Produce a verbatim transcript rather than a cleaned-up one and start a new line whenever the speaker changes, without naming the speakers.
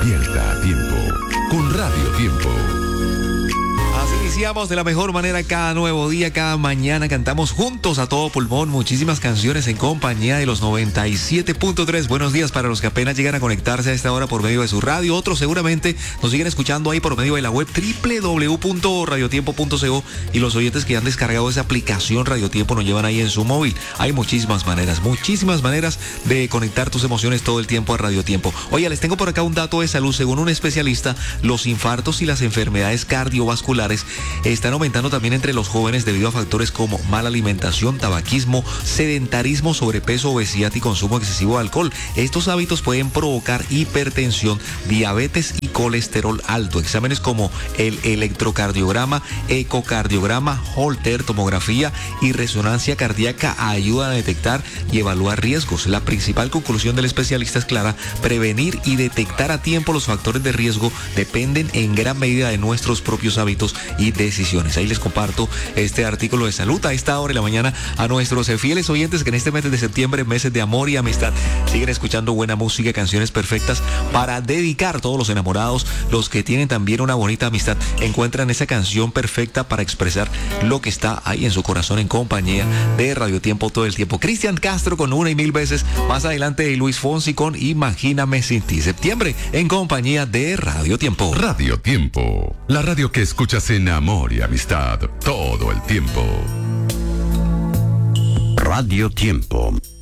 Despierta a tiempo con Radio Tiempo.
Así iniciamos de la mejor manera cada nuevo día, cada mañana cantamos juntos a todo pulmón muchísimas canciones en compañía de los noventa y siete punto tres. Buenos días para los que apenas llegan a conectarse a esta hora por medio de su radio. Otros seguramente nos siguen escuchando ahí por medio de la web doble u doble u doble u punto radio tiempo punto co, y los oyentes que han descargado esa aplicación Radio Tiempo nos llevan ahí en su móvil. Hay muchísimas maneras, muchísimas maneras de conectar tus emociones todo el tiempo a Radio Tiempo. Oye, les tengo por acá un dato de salud. Según un especialista, los infartos y las enfermedades cardiovasculares están aumentando también entre los jóvenes debido a factores como mala alimentación, tabaquismo, sedentarismo, sobrepeso, obesidad y consumo excesivo de alcohol. Estos hábitos pueden provocar hipertensión, diabetes y colesterol alto. Exámenes como el electrocardiograma, ecocardiograma, Holter, tomografía y resonancia cardíaca ayudan a detectar y evaluar riesgos. La principal conclusión del especialista es clara: prevenir y detectar a tiempo los factores de riesgo dependen en gran medida de nuestros propios hábitos y decisiones. Ahí les comparto este artículo de salud a esta hora de la mañana a nuestros fieles oyentes que en este mes de septiembre, meses de amor y amistad, siguen escuchando buena música, canciones perfectas para dedicar. Todos los enamorados, los que tienen también una bonita amistad, encuentran esa canción perfecta para expresar lo que está ahí en su corazón en compañía de Radio Tiempo todo el tiempo. Cristian Castro con Una y Mil Veces, más adelante Luis Fonsi con Imagíname Sin Ti. Septiembre en compañía de Radio Tiempo.
Radio Tiempo, la radio que escuchas en amor y amistad todo el tiempo.
Radio Tiempo.